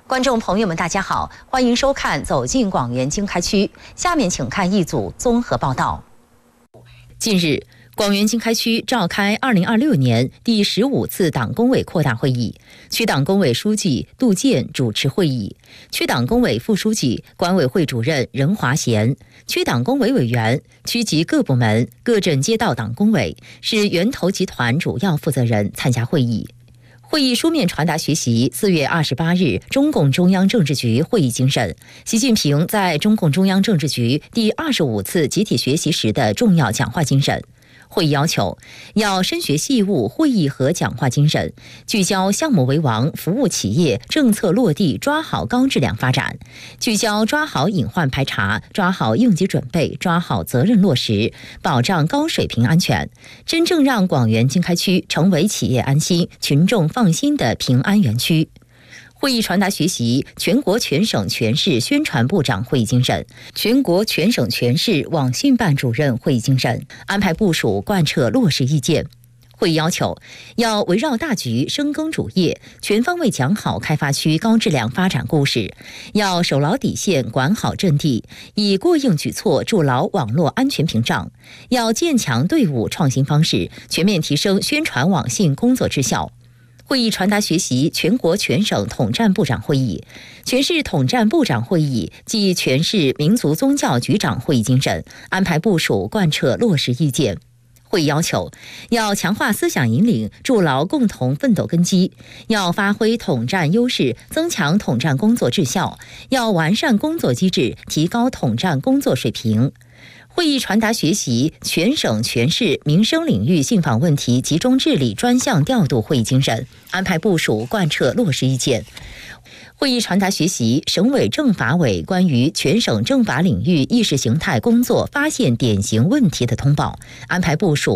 观众朋友们，大家好，欢迎收看《走进广元经开区》。下面请看一组综合报道。近日，广元经开区召开2026年第15次党工委扩大会议，区党工委书记杜健主持会议，区党工委副书记、管委会主任任华贤、区党工委委员、区级各部门、各镇街道党工委、市源头集团主要负责人参加会议。会议书面传达学习4月28日中共中央政治局会议精神，习近平在中共中央政治局第25次集体学习时的重要讲话精神。会议要求要深学细悟会议和讲话精神，聚焦项目为王、服务企业、政策落地，抓好高质量发展；聚焦抓好隐患排查，抓好应急准备，抓好责任落实，保障高水平安全，真正让广元经开区成为企业安心、群众放心的平安园区。会议传达学习全国全省全市宣传部长会议精神，全国全省全市网信办主任会议精神，安排部署贯彻落实意见。会议要求要围绕大局深耕主业，全方位讲好开发区高质量发展故事，要守牢底线，管好阵地，以过硬举措筑牢网络安全屏障，要建强队伍创新方式，全面提升宣传网信工作质效。会议传达学习全国全省统战部长会议、全市统战部长会议及全市民族宗教局长会议精神，安排部署贯彻落实意见。会议要求要强化思想引领，筑牢共同奋斗根基，要发挥统战优势，增强统战工作质效，要完善工作机制，提高统战工作水平。会议传达学习全省全市民生领域信访问题集中治理专项调度会议精神，安排部署贯彻落实意见。会议传达学习省委政法委关于全省政法领域意识形态工作发现典型问题的通报，安排部署